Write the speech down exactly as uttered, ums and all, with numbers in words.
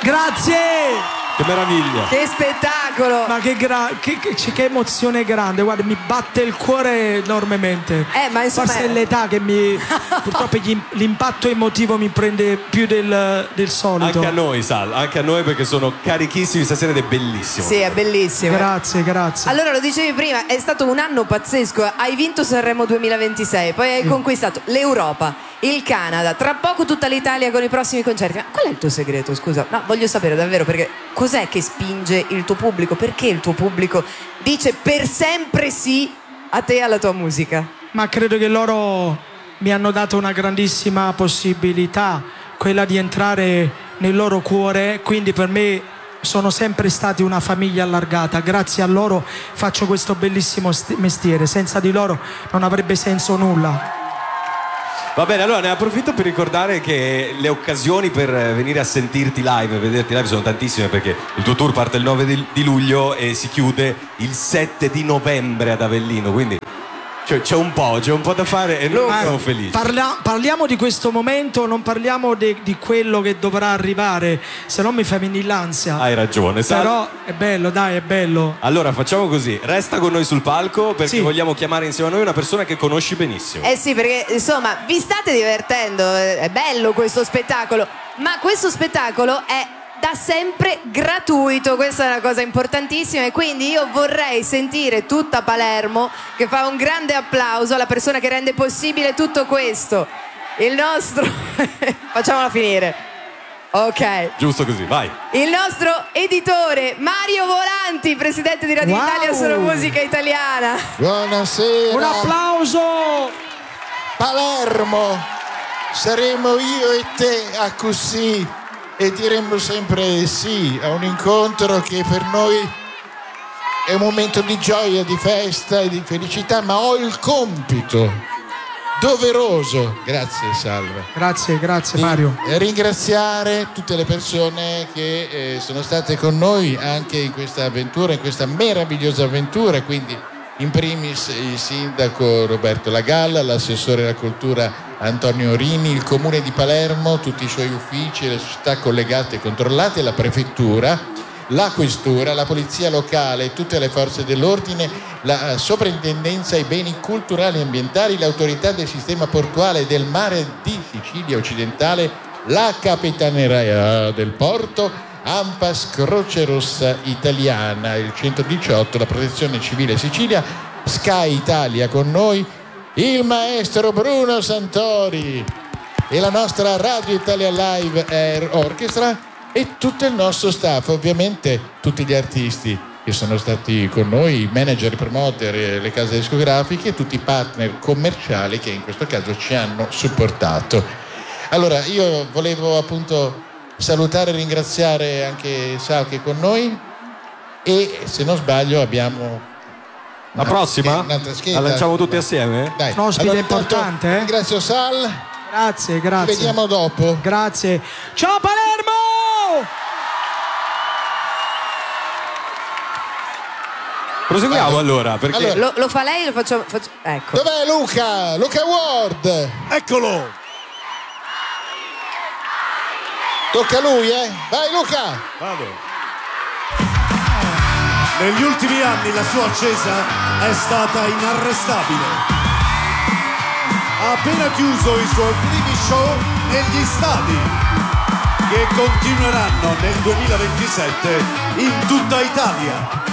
Grazie! Che meraviglia! Che spettacolo! Ma che, gra- che, che, che emozione grande, guarda, mi batte il cuore enormemente. Eh, ma insomma forse è l'età che mi purtroppo gli, l'impatto emotivo mi prende più del, del solito. Anche a noi, Sal, anche a noi, perché sono carichissimi stasera ed è bellissimo. Sì, è bellissimo. Grazie, grazie. Allora, lo dicevi prima, è stato un anno pazzesco. Hai vinto Sanremo duemilaventisei, poi hai sì. conquistato l'Europa, il Canada, tra poco tutta l'Italia con i prossimi concerti. Ma qual è il tuo segreto, scusa? No, voglio sapere davvero, perché cos'è che spinge il tuo pubblico? Perché il tuo pubblico dice per sempre sì a te e alla tua musica? Ma credo che loro mi hanno dato una grandissima possibilità, quella di entrare nel loro cuore, quindi per me sono sempre stati una famiglia allargata. Grazie a loro faccio questo bellissimo st- mestiere, senza di loro non avrebbe senso nulla. Va bene, allora ne approfitto per ricordare che le occasioni per venire a sentirti live, vederti live sono tantissime, perché il tuo tour parte il nove di, di luglio e si chiude il sette di novembre ad Avellino, quindi cioè, c'è un po', c'è un po' da fare e noi siamo felici. Parla- parliamo di questo momento, non parliamo de- di quello che dovrà arrivare, se no mi fa venire l'ansia. Hai ragione, Sal. Però è bello, dai, è bello. Allora facciamo così, resta con noi sul palco, perché Sì. vogliamo chiamare insieme a noi una persona che conosci benissimo. Eh sì, perché insomma vi state divertendo, è bello questo spettacolo, ma questo spettacolo è da sempre gratuito, questa è una cosa importantissima, e quindi io vorrei sentire tutta Palermo che fa un grande applauso alla persona che rende possibile tutto questo, il nostro facciamola finire, ok, Giusto così, vai. il nostro editore Mario Volanti, presidente di Radio Wow. Italia Solo Musica Italiana. Buonasera. Un applauso! Palermo, saremo io e te a così e diremmo sempre sì a un incontro che per noi è un momento di gioia, di festa e di felicità, ma ho il compito doveroso, grazie Salva, Grazie, grazie di Mario. ringraziare tutte le persone che eh, sono state con noi anche in questa avventura, in questa meravigliosa avventura, quindi in primis il sindaco Roberto Lagalla, l'assessore alla cultura Antonio Rini, il comune di Palermo, tutti i suoi uffici, le società collegate e controllate, la prefettura, la questura, la polizia locale, tutte le forze dell'ordine, la soprintendenza ai beni culturali e ambientali, l'autorità del sistema portuale del mare di Sicilia occidentale, la capitaneria del porto, ANPAS, Croce Rossa Italiana, il centodiciotto, la Protezione Civile Sicilia, Sky Italia con noi, il maestro Bruno Santori e la nostra Radio Italia Live Air Orchestra e tutto il nostro staff, ovviamente tutti gli artisti che sono stati con noi, i manager, i promoter, le case discografiche e tutti i partner commerciali che in questo caso ci hanno supportato. Allora io volevo appunto salutare e ringraziare anche Sal che è con noi e se non sbaglio abbiamo La prossima? un'altra scheda. La lanciamo tutti assieme? Dai. Un ospite Allora, intanto importante, eh? ringrazio Sal. Grazie, grazie. Ci vediamo dopo. Grazie. Ciao Palermo! Proseguiamo allora, perché Allora, Lo, lo fa lei, lo faccio, faccio- ecco. dov'è Luca? Luca Ward. Eccolo! Tocca a lui, eh? Vai Luca! Vado. Negli ultimi anni la sua ascesa è stata inarrestabile. Ha appena chiuso i suoi primi show negli stadi, che continueranno nel duemilaventisette in tutta Italia.